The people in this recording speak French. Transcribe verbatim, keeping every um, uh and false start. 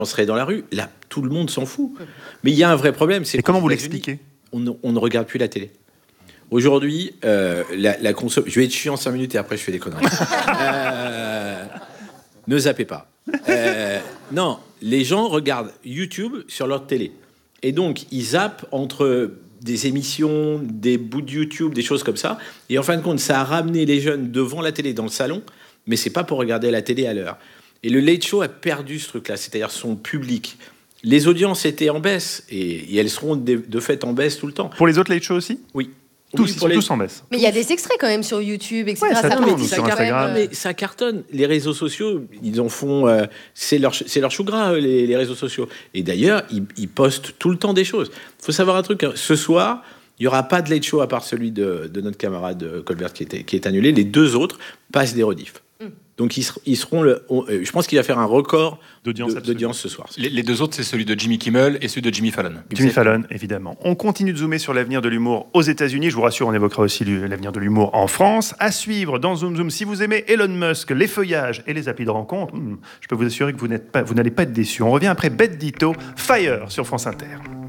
on serait dans la rue. Là, tout le monde s'en fout. Mais il y a un vrai problème. C'est Et comment vous l'expliquez ? on, ne, on ne regarde plus la télé. Aujourd'hui, euh, la, la conso... je vais être chiant cinq minutes et après je fais des conneries. euh, ne zappez pas. Euh, non, les gens regardent YouTube sur leur télé. Et donc, ils zappent entre des émissions, des bouts de YouTube, des choses comme ça. Et en fin de compte, ça a ramené les jeunes devant la télé dans le salon, mais c'est pas pour regarder la télé à l'heure. Et le Late Show a perdu ce truc-là, c'est-à-dire son public. Les audiences étaient en baisse, et, et elles seront de, de fait en baisse tout le temps. Pour les autres Late Show aussi ? Oui. Tous, oui, ils sont les... tous en baisse. Mais il y a des extraits quand même sur YouTube, et cetera. Ouais, ça ça, tourne mais, sur ça Instagram. cartonne. Mais ça cartonne. Les réseaux sociaux, ils en font... Euh, c'est, leur, c'est leur chou gras, les, les réseaux sociaux. Et d'ailleurs, ils, ils postent tout le temps des choses. Il faut savoir un truc. Hein. Ce soir, il n'y aura pas de Late Show à part celui de, de notre camarade Colbert qui, était, qui est annulé. Les deux autres passent des rediffs. Mm. Donc, ils, ils seront... Le, on, euh, je pense qu'il va faire un record d'audience, de, d'audience ce soir. Les, les deux autres, c'est celui de Jimmy Kimmel et celui de Jimmy Fallon. Jimmy Fallon, évidemment. On continue de zoomer sur l'avenir de l'humour aux États-Unis. Je vous rassure, on évoquera aussi l'avenir de l'humour en France. À suivre dans Zoom Zoom. Si vous aimez Elon Musk, les feuillages et les applis de rencontre, hmm, je peux vous assurer que vous, n'êtes pas, vous n'allez pas être déçus. On revient après Bête Ditto, Fire sur France Inter.